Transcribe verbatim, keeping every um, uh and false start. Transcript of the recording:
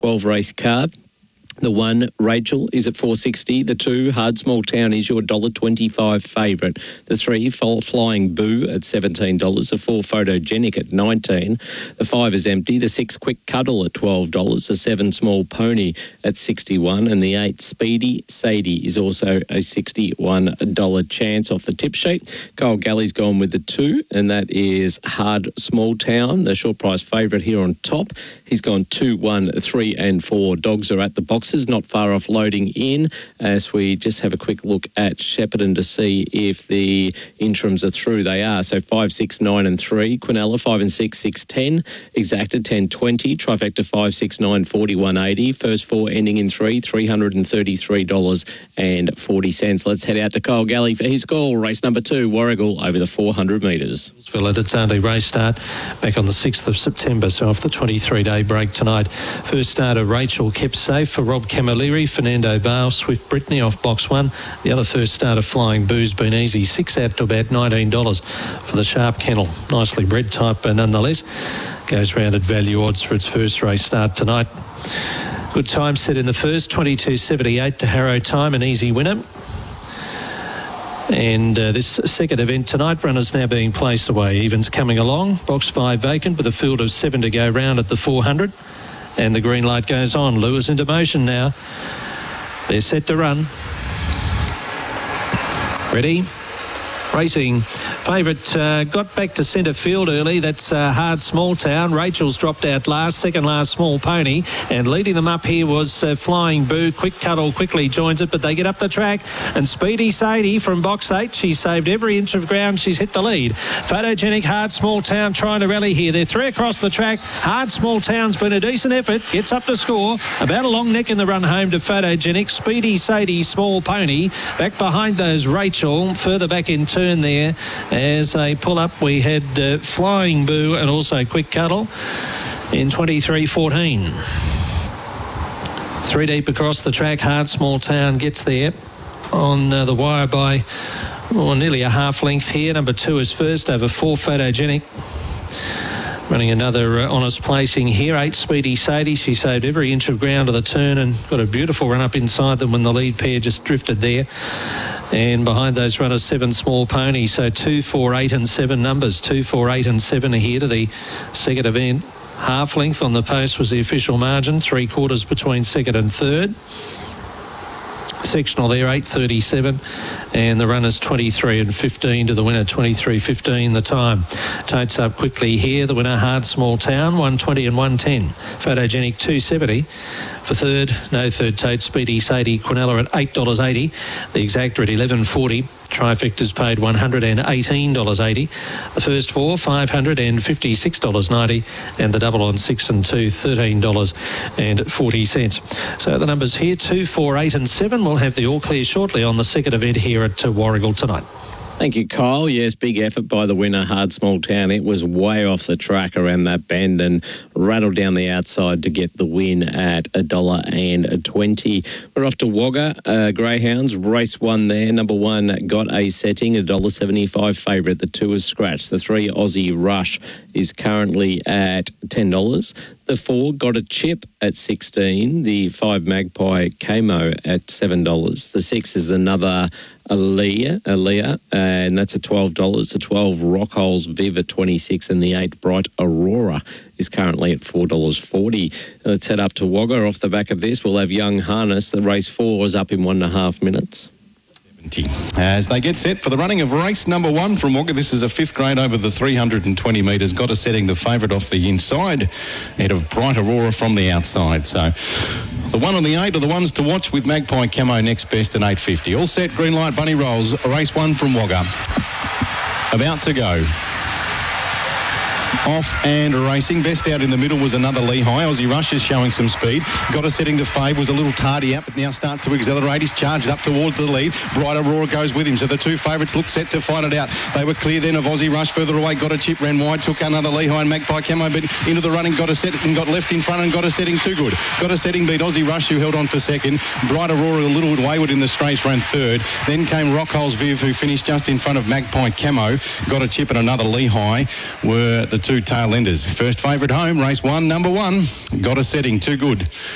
twelve race card. The one, Rachel, is at four sixty. The two, Hard Small Town, is your one dollar twenty-five favourite. The three, Flying Boo at seventeen dollars. The four, Photogenic at nineteen dollars. The five is Empty. The six, Quick Cuddle at twelve dollars. The seven, Small Pony at sixty-one dollars. And the eight, Speedy Sadie, is also a sixty-one dollars chance off the tip sheet. Kyle Galley's gone with the two, and that is Hard Small Town, the short price favourite here on top. He's gone two, one, three and four. Dogs are at the box. Not far off loading in as we just have a quick look at Shepparton to see if the interims are through. They are. So five, six, nine and three. Quinella five and six, six, ten. Exacta ten, twenty. Trifecta five, six, nine, forty-one, eighty. First four ending in three, three hundred thirty-three dollars and forty cents. Let's head out to Kyle Galley for his call. Race number two, Warragul over the four hundred metres. At its only race start back on the sixth of September, so off the twenty-three day break tonight. First starter Rachel kept safe for Rob Camilleri. Fernando Bale, Swift Brittany off box one. The other first starter, Flying Boo's been easy. Six out to about nineteen dollars for the Sharp Kennel. Nicely bred type, but nonetheless goes round at value odds for its first race start tonight. Good time set in the first, twenty-two seventy-eight to Harrow Time, an easy winner. And uh, this second event tonight, runners now being placed away. Evans coming along, box five vacant with a field of seven to go round at the four hundred. And the green light goes on. Lewis into motion now. They're set to run. Ready? Racing. Favourite uh, got back to centre field early. That's uh, Hard Small Town. Rachel's dropped out last. Second last, Small Pony. And leading them up here was uh, Flying Boo. Quick Cuddle quickly joins it, but they get up the track. And Speedy Sadie from box eight. She saved every inch of ground. She's hit the lead. Photogenic, Hard Small Town trying to rally here. They're three across the track. Hard Small Town's been a decent effort. Gets up to score. About a long neck in the run home to Photogenic. Speedy Sadie, Small Pony. Back behind those, Rachel. Further back in turn there. As they pull up, we had uh, Flying Boo and also Quick Cuddle in twenty-three fourteen. Three deep across the track. Hard Small Town gets there on uh, the wire by oh, nearly a half length here. Number two is first over four, Photogenic. Running another uh, honest placing here. Eight, Speedy Sadie. She saved every inch of ground of the turn and got a beautiful run up inside them when the lead pair just drifted there. And behind those runners, seven, Small Pony. So two, four, eight and seven numbers. Two, four, eight and seven are here to the second event. Half length on the post was the official margin. Three quarters between second and third. Sectional there, eight thirty-seven. And the runners twenty-three and fifteen to the winner, twenty-three fifteen the time. Totes up quickly here. The winner, Hard Small Town, one twenty and one ten. Photogenic, two seventy. For third, no third tote, Speedy Sadie, Quinella at eight dollars eighty. The Exacta at eleven forty. Trifecta's paid one hundred eighteen dollars eighty. The first four, five hundred fifty-six dollars ninety. And the double on six and two, thirteen dollars forty. So the numbers here, two, four, eight and seven. We'll have the all clear shortly on the second event here at uh, Warragul tonight. Thank you, Kyle. Yes, big effort by the winner, Hard Small Town. It was way off the track around that bend and rattled down the outside to get the win at a dollar and twenty. We're off to Wagga. Uh, Greyhounds, race one there. Number one got a setting, a one dollar seventy-five favourite. The two is scratched. The three, Aussie Rush, is currently at ten dollars. The four got a chip at sixteen. The five, Magpie Camo at seven dollars. The six is another Aaliyah, Aaliyah, and that's at twelve dollars. The twelve, Rockholes Viv at twenty-six, and the eight, Bright Aurora, is currently at four dollars forty. Let's head up to Wagga. Off the back of this, we'll have Young Harness. The race four is up in one and a half minutes. As they get set for the running of race number one from Wagga. This is a fifth grade over the three hundred twenty metres. Got a setting the favourite off the inside, ahead of Bright Aurora from the outside. So the one and the eight are the ones to watch, with Magpie Camo next best at eight fifty. All set, green light, bunny rolls. Race one from Wagga. About to go. Off and racing. Best out in the middle was another Lehigh. Aussie Rush is showing some speed. Got a setting to fave. Was a little tardy out, but now starts to accelerate. He's charged up towards the lead. Bright Aurora goes with him. So the two favourites look set to fight it out. They were clear then of Aussie Rush. Further away, got a chip, ran wide, took another Lehigh and Magpie Camo, but into the running, got a set and got left in front and got a setting too good. Got a setting beat Aussie Rush, who held on for second. Bright Aurora a little wayward in the straights, ran third. Then came Rockholes Viv, who finished just in front of Magpie Camo. Got a chip and another Lehigh were the two tail enders. First favourite home, race one, number one. Got a setting, too good.